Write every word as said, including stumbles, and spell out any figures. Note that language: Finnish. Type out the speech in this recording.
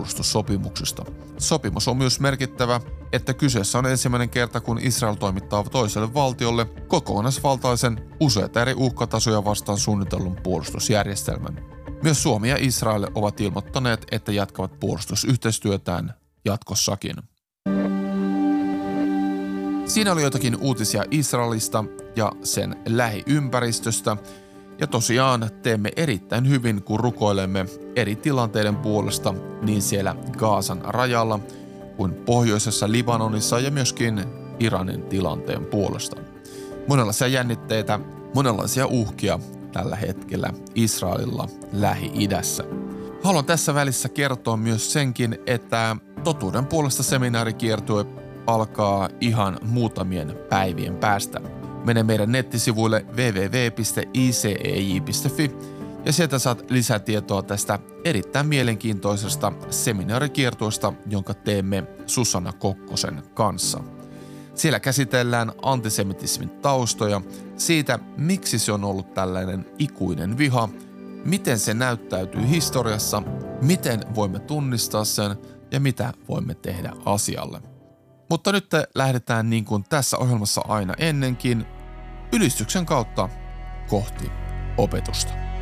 puolustussopimuksista. Sopimus on myös merkittävä, että kyseessä on ensimmäinen kerta, kun Israel toimittaa toiselle valtiolle kokonaisvaltaisen useita eri uhkatasoja vastaan suunnitellun puolustusjärjestelmän. Myös Suomi ja Israel ovat ilmoittaneet, että jatkavat puolustusyhteistyötään jatkossakin. Siinä oli jotakin uutisia Israelista ja sen lähiympäristöstä. Ja tosiaan teemme erittäin hyvin, kun rukoilemme eri tilanteiden puolesta niin siellä Gazan rajalla kuin pohjoisessa Libanonissa ja myöskin Iranin tilanteen puolesta. Monenlaisia jännitteitä, monenlaisia uhkia tällä hetkellä Israelilla Lähi-idässä. Haluan tässä välissä kertoa myös senkin, että Totuuden puolesta seminaarikiertue alkaa ihan muutamien päivien päästä. Mene meidän nettisivuille double-u double-u double-u piste i c e j piste f i ja sieltä saat lisätietoa tästä erittäin mielenkiintoisesta seminaarikiertueesta, jonka teemme Susanna Kokkosen kanssa. Siellä käsitellään antisemitismin taustoja, siitä miksi se on ollut tällainen ikuinen viha, miten se näyttäytyy historiassa, miten voimme tunnistaa sen ja mitä voimme tehdä asialle. Mutta nyt lähdetään niin kuin tässä ohjelmassa aina ennenkin ylistyksen kautta kohti opetusta.